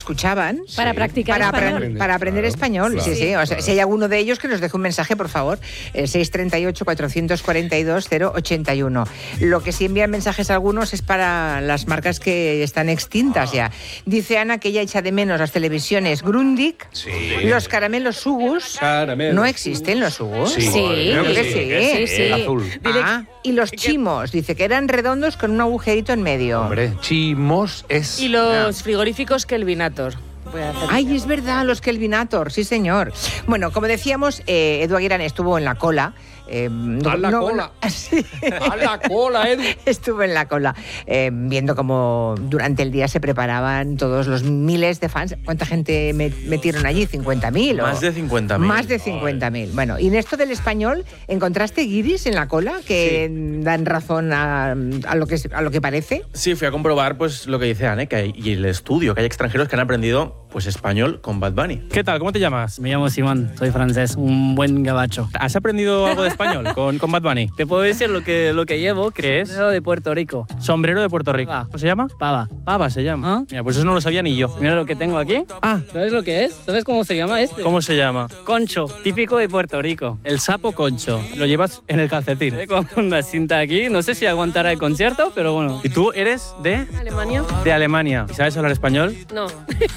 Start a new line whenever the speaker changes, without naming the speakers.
escuchaban
Para practicar español.
para aprender español.
Claro,
Sí, sí. O sea,
claro.
si hay alguno de ellos que nos deje un mensaje, por favor. 638-442-081. Lo que sí envían mensajes algunos es para las marcas que están extintas ya. Dice Ana que ella echa de menos las televisiones Grundig, los caramelos Sugus.
Caramelos.
¿No existen los Sugus?
Sí,
creo que sí.
Sí.
El azul.
Ah, y los chimos, dice que eran redondos con un agujerito en medio.
Hombre, chimos es...
Y los frigoríficos Kelvinator. Voy a hacer-
Ay, es verdad, los Kelvinator, sí señor. Bueno, como decíamos, Edu Aguirre estuvo en la cola.
¡A la cola!
Sí.
¡A la cola, Edu!
Estuvo en la cola, viendo cómo durante el día se preparaban todos los miles de fans. ¿Cuánta gente metieron allí? ¿50.000? ¿o?
Más de 50.000.
Más de 50.000. Bueno, y en esto del español, ¿encontraste guiris en la cola que dan razón a lo que parece?
Sí, fui a comprobar pues lo que dice Anne, y el estudio, que hay extranjeros que han aprendido pues español con Bad Bunny.
¿Qué tal? ¿Cómo te llamas?
Me llamo Simón, soy francés, un buen gabacho.
¿Has aprendido algo de español con Bad Bunny?
Te puedo decir lo que llevo,
¿Qué es?
sombrero de Puerto Rico.
Sombrero de Puerto Rico.
Pava.
¿Cómo se llama?
Pava.
Pava se llama.
¿Ah?
Mira, pues eso no lo sabía ni yo.
Mira lo que tengo aquí.
Ah,
¿Sabes lo que es? ¿Sabes cómo se llama este?
¿cómo se llama?
Concho, típico de Puerto Rico.
El sapo concho. Lo llevas en el calcetín.
Con una cinta aquí, no sé si aguantará el concierto, pero bueno.
¿Y tú eres de?
¿Alemania?
De Alemania. ¿Y sabes hablar español?
No.